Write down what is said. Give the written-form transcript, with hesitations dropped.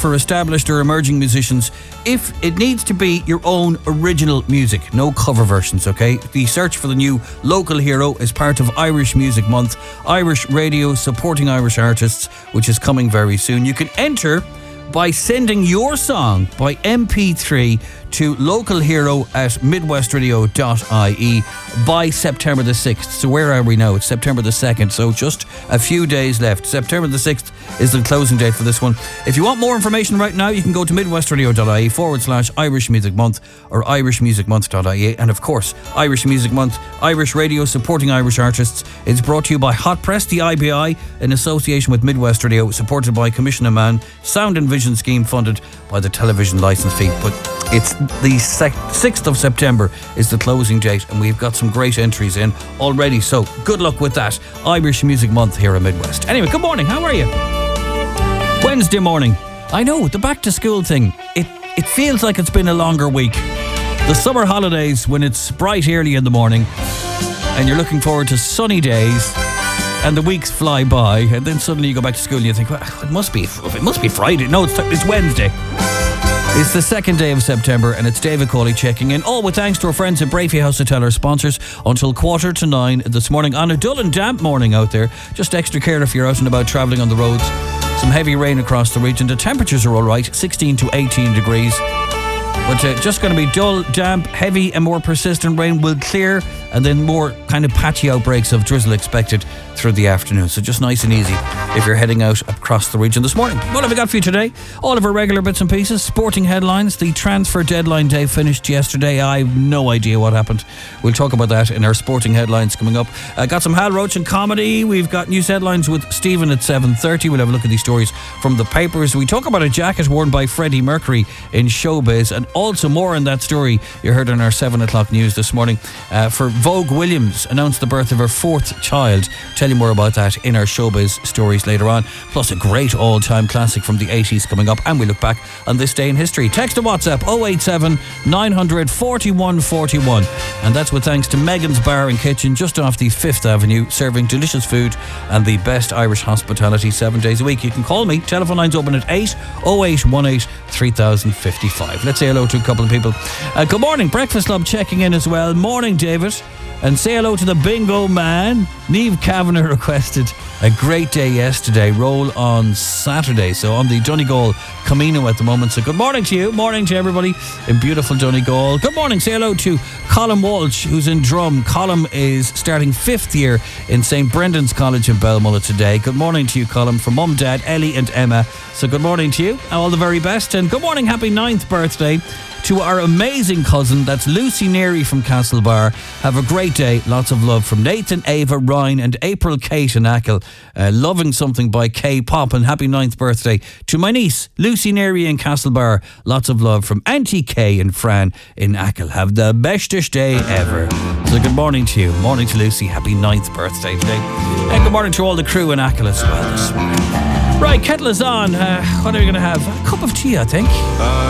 for established or emerging musicians if it needs to be your own original music, no cover versions, okay? The search for the new local hero is part of Irish Music Month, Irish Radio Supporting Irish Artists, which is coming very soon. You can enter by sending your song by MP3 to localhero@midwestradio.ie by September the 6th. So where are we now? It's September the 2nd, so just a few days left. September the 6th is the closing date for this one. If you want more information right now, you can go to midwestradio.ie/Irish Music Month or irishmusicmonth.ie. And of course, Irish Music Month, Irish Radio Supporting Irish Artists, is brought to you by Hot Press, the IBI, in association with Midwest Radio, supported by Commission of Man, Sound and Vision Scheme funded by the television licence fee. But it's the 6th of September is the closing date, and we've got some great entries in already, so good luck with that. Irish Music Month here in Midwest. Anyway, good morning, how are you? Wednesday morning. I know, the back to school thing, it feels like it's been a longer week. The summer holidays, when it's bright early in the morning and you're looking forward to sunny days and the weeks fly by, and then suddenly you go back to school and you think, well, it must be Friday. No, it's Wednesday. It's the second day of September, and it's David Cawley checking in, all with thanks to our friends at Brafey House Hotel, our sponsors, until 8:45 this morning on a dull and damp morning out there. Just extra care if you're out and about travelling on the roads. Some heavy rain across the region. The temperatures are all right, 16 to 18 degrees. But just going to be dull, damp, heavy and more persistent rain will clear, and then more kind of patchy outbreaks of drizzle expected through the afternoon. So just nice and easy if you're heading out across the region this morning. What have we got for you today? All of our regular bits and pieces, sporting headlines. The transfer deadline day finished yesterday. I have no idea what happened. We'll talk about that in our sporting headlines coming up. Got some Hal Roach and comedy. We've got news headlines with Stephen at 7:30. We'll have a look at these stories from the papers. We talk about a jacket worn by Freddie Mercury in showbiz, and also more on that story you heard in our 7 o'clock news this morning. For Vogue Williams announced the birth of her 4th child. Tell you more about that in our showbiz stories later on. Plus a great all-time classic from the 80s coming up, and we look back on this day in history. Text to WhatsApp 087 900 4141, and that's with thanks to Megan's Bar and Kitchen just off the 5th Avenue, serving delicious food and the best Irish hospitality 7 days a week. You can call me. Telephone lines open at 80818 3055. Let's say hello to a couple of people. Good morning, Breakfast Club checking in as well. Morning, David. And say hello to the bingo man. Niamh Kavanagh requested a great day yesterday. Roll on Saturday. So on the Donegal Camino at the moment. So good morning to you. Morning to everybody in beautiful Donegal. Good morning. Say hello to Colin Walsh, who's in Drum. Colin is starting 5th year in St. Brendan's College in Belmullet today. Good morning to you, Colin, from Mum, Dad, Ellie and Emma. So good morning to you. All the very best. And good morning. Happy 9th birthday to our amazing cousin, that's Lucy Neary from Castlebar. Have a great day. Lots of love from Nathan, Ava, Ryan and April, Kate and Ackle. Loving Something by K-Pop, and happy 9th birthday to my niece, Lucy Neary in Castlebar. Lots of love from Auntie Kay and Fran in Ackle. Have the bestest day ever. So good morning to you. Morning to Lucy. Happy 9th birthday today. And good morning to all the crew in Ackle as well this morning. Right, kettle is on. What are we going to have? A cup of tea, I think.